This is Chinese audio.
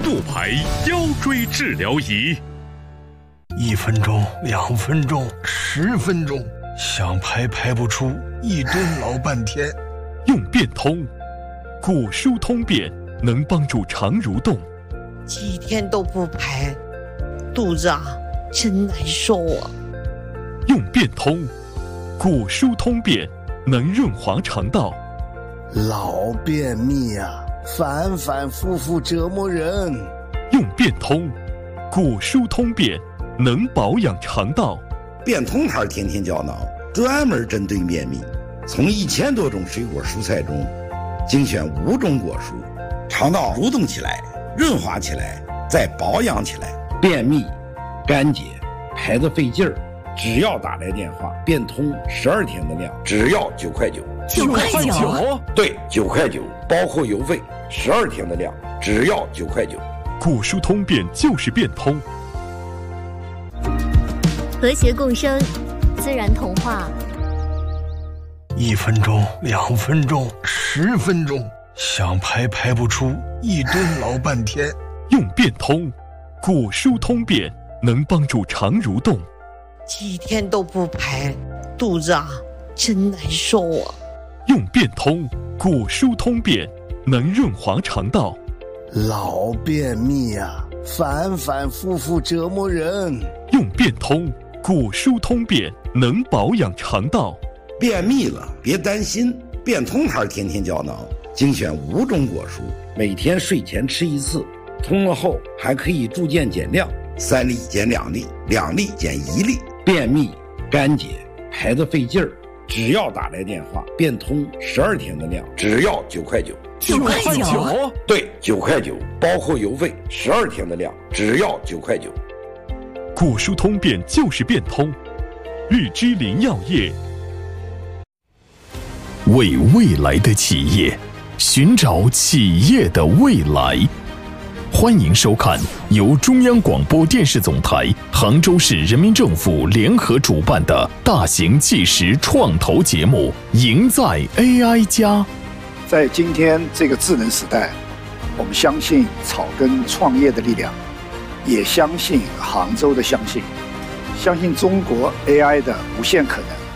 不排腰椎治疗仪。 1分钟、2分钟、10分钟，想排排不出，一蹲老半天。 用变通，骨疏通便能帮助肠蠕动。 几天都不排，肚子真难受啊。 用变通，骨疏通便能润滑肠道。 老便秘反反复复折磨人。 用变通，骨疏通便能保养肠道。 变通牌天天胶囊专门针对便秘，从1000多种水果蔬菜中精选5种果蔬，肠道蠕动起来，润滑起来，再保养起来。便秘、干结、排得费劲儿，只要打来电话，变通12天的量，只要9块9。 9块9？ 对，9块9，包括邮费，12天的量，只要9块9。 骨疏通便就是变通。 和谐共生，自然童话。 1分钟、2分钟、10分钟，想排排不出，一蹲老半天。 用变通，骨疏通便能帮助肠蠕动。 几天都不排，肚子真难受啊。 用变通，骨疏通便能润滑肠道。 老便秘反反复复折磨人。 用变通，骨疏通便能保养肠道。 便秘了别担心，变通牌天天胶囊精选5种果蔬，每天睡前吃1次，通了后还可以逐渐减量，3粒减2粒，2粒减1粒。便秘、干结、排得费劲儿，只要打来电话，变通12天的量，只要9块9。 9块9？ 对，9块9，包括邮费，12天的量，只要9块9。 骨疏通便就是变通。绿之林药业。 为未来的企业，寻找企业的未来。欢迎收看由中央广播电视总台、杭州市人民政府联合主办的大型纪实创投节目《赢在 AI 家》。 在今天这个智能时代，我们相信草根创业的力量，也相信杭州的相信中国 AI 的无限可能。